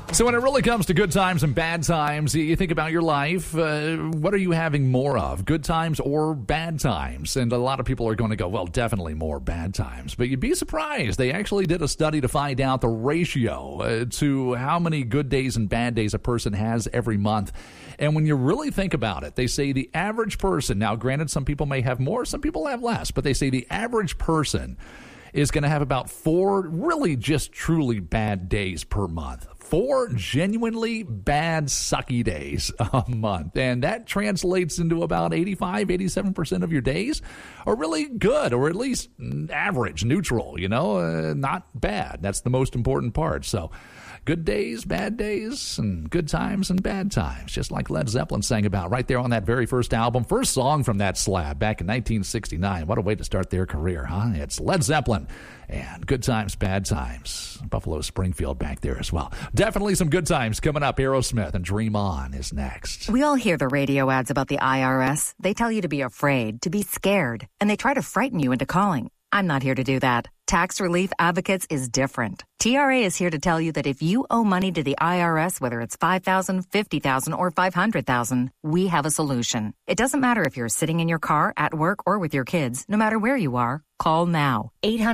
So when it really comes to good times and bad times, you think about your life, what are you having more of, good times or bad times? And a lot of people are going to go, well, definitely more bad times. But you'd be surprised. They actually did a study to find out the ratio to how many good days and bad days a person has every month. And when you really think about it, they say the average person, now granted some people may have more, some people have less, but they say the average person is going to have about 4 really just truly bad days per month. 4 genuinely bad, sucky days a month. And that translates into about 87% of your days are really good, or at least average, neutral, not bad. That's the most important part. So good days, bad days, and good times and bad times, just like Led Zeppelin sang about right there on that very first album. First song from that slab back in 1969. What a way to start their career, huh? It's Led Zeppelin and Good Times, Bad Times. Buffalo Springfield back there as well. Definitely some good times coming up. Aerosmith and Dream On is next. We all hear the radio ads about the IRS. They tell you to be afraid, to be scared, and they try to frighten you into calling. I'm not here to do that. Tax Relief Advocates is different. TRA is here to tell you that if you owe money to the IRS, whether it's $5,000, $50,000, or $500,000, we have a solution. It doesn't matter if you're sitting in your car, at work, or with your kids. No matter where you are, call now.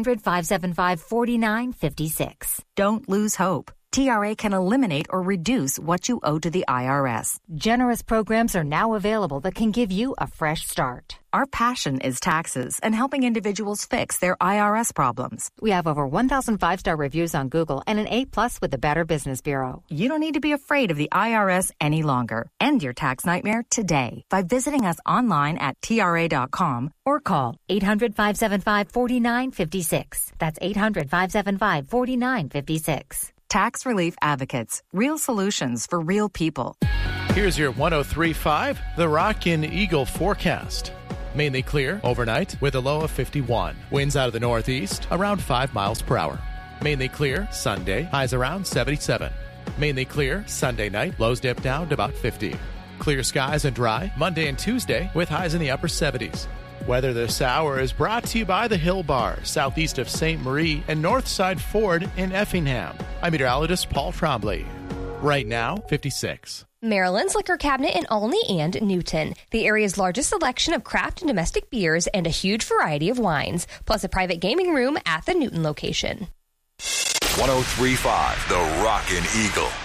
800-575-4956. Don't lose hope. TRA can eliminate or reduce what you owe to the IRS. Generous programs are now available that can give you a fresh start. Our passion is taxes and helping individuals fix their IRS problems. We have over 1,000 5-star reviews on Google and an A+ with the Better Business Bureau. You don't need to be afraid of the IRS any longer. End your tax nightmare today by visiting us online at TRA.com or call 800-575-4956. That's 800-575-4956. Tax Relief Advocates. Real solutions for real people. Here's your 103.5 The Rock and Eagle forecast. Mainly clear overnight with a low of 51. Winds out of the northeast around 5 miles per hour. Mainly clear Sunday, highs around 77. Mainly clear Sunday night, lows dip down to about 50. Clear skies and dry Monday and Tuesday with highs in the upper 70s. Weather this hour is brought to you by the Hill Bar, southeast of St. Marie and Northside Ford in Effingham. I'm meteorologist Paul Trombley. Right now, 56. Maryland's Liquor Cabinet in Olney and Newton. The area's largest selection of craft and domestic beers and a huge variety of wines, plus a private gaming room at the Newton location. 103.5 The Rockin' Eagle.